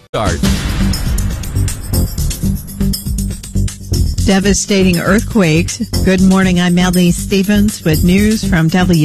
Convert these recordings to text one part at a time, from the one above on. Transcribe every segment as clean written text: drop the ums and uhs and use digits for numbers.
Start. Devastating earthquakes. Good morning, I'm Melanie Stevens with news from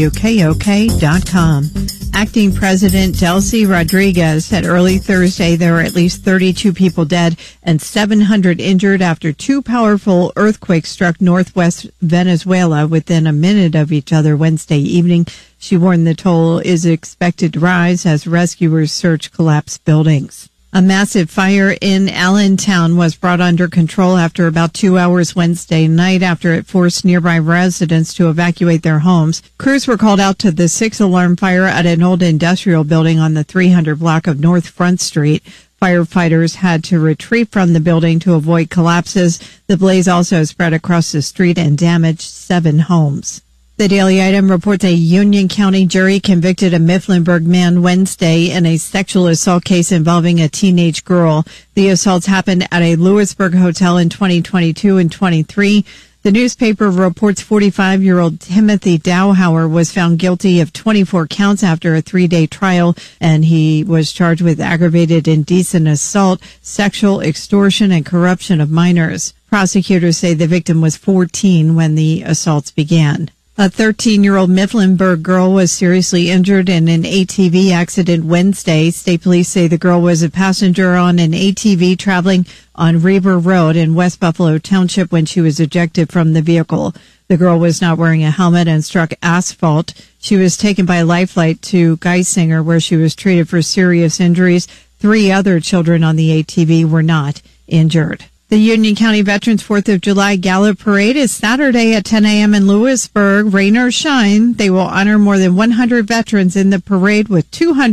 WKOK.com. Acting President Delcy Rodriguez said early Thursday there were at least 32 people dead and 700 injured after two powerful earthquakes struck northwest Venezuela within a minute of each other Wednesday evening. She warned the toll is expected to rise as rescuers search collapsed buildings. A massive fire in Allentown was brought under control after about 2 hours Wednesday night after it forced nearby residents to evacuate their homes. Crews were called out to the 6-alarm fire at an old industrial building on the 300 block of North Front Street. Firefighters had to retreat from the building to avoid collapses. The blaze also spread across the street and damaged 7 homes. The Daily Item reports a Union County jury convicted a Mifflinburg man Wednesday in a sexual assault case involving a teenage girl. The assaults happened at a Lewisburg hotel in 2022 and 23. The newspaper reports 45-year-old Timothy Dowhauer was found guilty of 24 counts after a 3-day trial, and he was charged with aggravated indecent assault, sexual extortion, and corruption of minors. Prosecutors say the victim was 14 when the assaults began. A 13-year-old Mifflinburg girl was seriously injured in an ATV accident Wednesday. State police say the girl was a passenger on an ATV traveling on Reber Road in West Buffalo Township when she was ejected from the vehicle. The girl was not wearing a helmet and struck asphalt. She was taken by Lifeline to Geisinger, where she was treated for serious injuries. 3 other children on the ATV were not injured. The Union County Veterans 4th of July Gala Parade is Saturday at 10 a.m. in Lewisburg. Rain or shine, they will honor more than 100 veterans in the parade with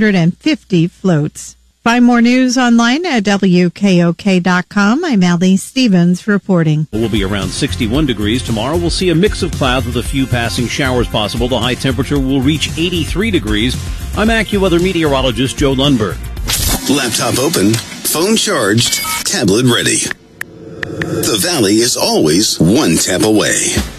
250 floats. Find more news online at WKOK.com. I'm Allie Stevens reporting. It will be around 61 degrees. Tomorrow we'll see a mix of clouds with a few passing showers possible. The high temperature will reach 83 degrees. I'm AccuWeather meteorologist Joe Lundberg. Laptop open, phone charged, tablet ready. The Valley is always one tap away.